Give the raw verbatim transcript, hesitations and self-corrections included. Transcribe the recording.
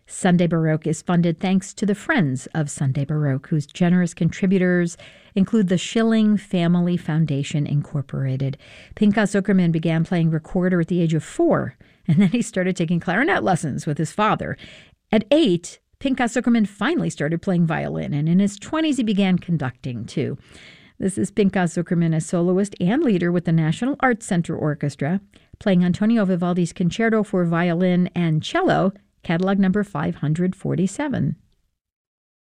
Sunday Baroque is funded thanks to the Friends of Sunday Baroque, whose generous contributors include the Schilling Family Foundation, Incorporated. Pinchas Zuckerman began playing recorder at the age of four, and then he started taking clarinet lessons with his father. At eight, Pinchas Zuckerman finally started playing violin, and in his twenties he began conducting, too. This is Pinchas Zuckerman, a soloist and leader with the National Arts Center Orchestra, playing Antonio Vivaldi's Concerto for Violin and Cello, catalog number five hundred forty-seven.